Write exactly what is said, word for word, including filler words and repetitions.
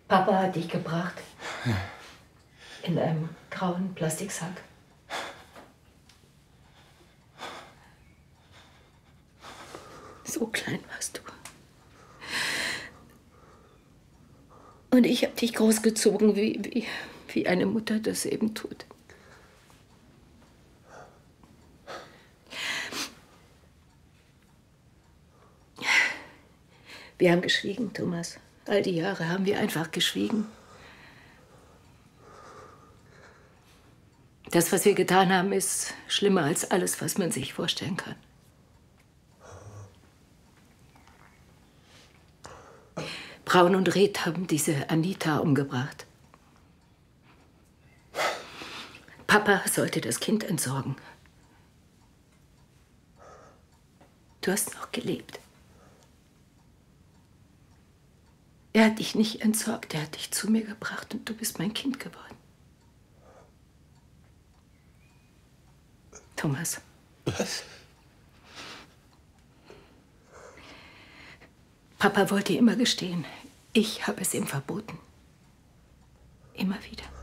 Papa hat dich gebracht. Ja. In einem grauen Plastiksack. So klein warst du. Und ich habe dich großgezogen, wie, wie, wie eine Mutter das eben tut. Wir haben geschwiegen, Thomas. All die Jahre haben wir einfach geschwiegen. Das, was wir getan haben, ist schlimmer als alles, was man sich vorstellen kann. Braun und Red haben diese Anita umgebracht. Papa sollte das Kind entsorgen. Du hast noch gelebt. Er hat dich nicht entsorgt, er hat dich zu mir gebracht und du bist mein Kind geworden. Thomas. Was? Papa wollte immer gestehen. Ich habe es ihm verboten. Immer wieder.